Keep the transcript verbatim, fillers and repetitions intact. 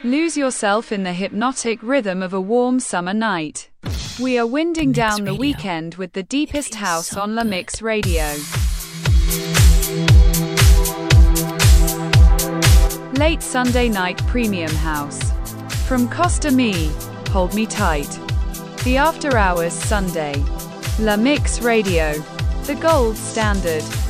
Lose yourself in the hypnotic rhythm of a warm summer night. We are winding Mix down the Radio. weekend with the deepest Feels house so on La good. Mix Radio. Late Sunday night premium house. From Costa Me, Hold Me Tight. The After Hours Sunday. La Mix Radio. The gold standard.